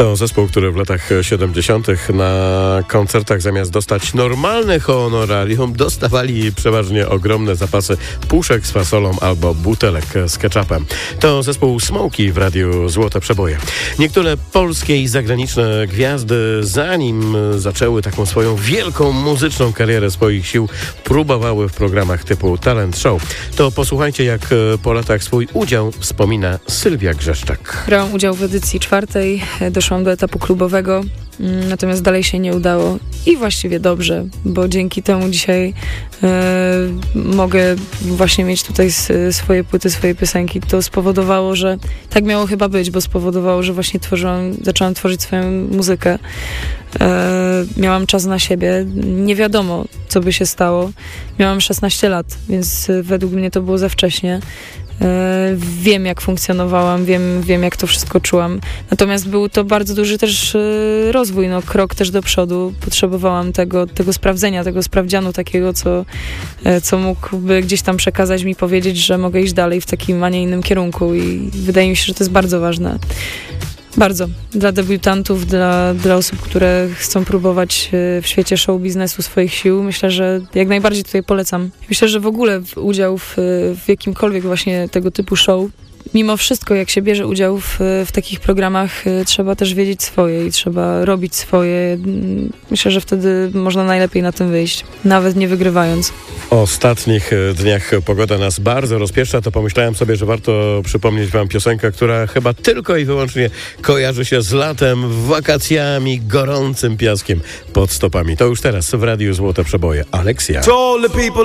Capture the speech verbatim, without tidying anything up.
To zespół, który w latach siedemdziesiątych na koncertach zamiast dostać normalne honorarium, dostawali przeważnie ogromne zapasy puszek z fasolą albo butelek z ketchupem. To zespół Smoki w Radiu Złote Przeboje. Niektóre polskie i zagraniczne gwiazdy, zanim zaczęły taką swoją wielką muzyczną karierę swoich sił, próbowały w programach typu Talent Show. To posłuchajcie, jak po latach swój udział wspomina Sylwia Grzeszczak. Brałam udział w edycji czwartej, doszłam do etapu klubowego, natomiast dalej się nie udało i właściwie dobrze, bo dzięki temu dzisiaj e, mogę właśnie mieć tutaj swoje płyty, swoje piosenki. To spowodowało, że tak miało chyba być, bo spowodowało, że właśnie tworzyłam, zaczęłam tworzyć swoją muzykę. E, miałam czas na siebie, nie wiadomo, co by się stało. Miałam szesnaście lat, więc według mnie to było za wcześnie. Wiem, jak funkcjonowałam, wiem, wiem, jak to wszystko czułam. Natomiast był to bardzo duży też rozwój, no, krok też do przodu. Potrzebowałam tego, tego sprawdzenia, tego sprawdzianu takiego, co, co mógłby gdzieś tam przekazać mi, powiedzieć, że mogę iść dalej w takim, a nie innym kierunku i wydaje mi się, że to jest bardzo ważne. Bardzo. Dla debiutantów, dla, dla osób, które chcą próbować w świecie show biznesu swoich sił. Myślę, że jak najbardziej tutaj polecam. Myślę, że w ogóle udział w, w jakimkolwiek właśnie tego typu show, mimo wszystko, jak się bierze udział w, w takich programach, trzeba też wiedzieć swoje i trzeba robić swoje. Myślę, że wtedy można najlepiej na tym wyjść, nawet nie wygrywając. W ostatnich dniach pogoda nas bardzo rozpieszcza, to pomyślałem sobie, że warto przypomnieć wam piosenkę, która chyba tylko i wyłącznie kojarzy się z latem, wakacjami, gorącym piaskiem pod stopami. To już teraz w Radiu Złote Przeboje. Alexia.